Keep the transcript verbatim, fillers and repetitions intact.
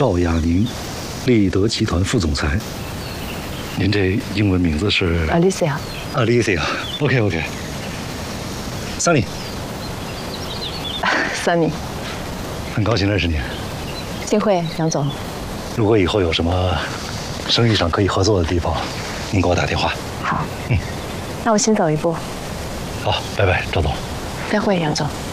赵亚宁，立德集团副总裁。您这英文名字是 Alicia。 Alicia。OK OK。Sunny。 Sunny。 很高兴认识您。 幸会，杨总。 如果以后有什么生意上可以合作的地方，您给我打电话。 好。嗯。那我先走一步。 好，拜拜，赵总。 再会，杨总。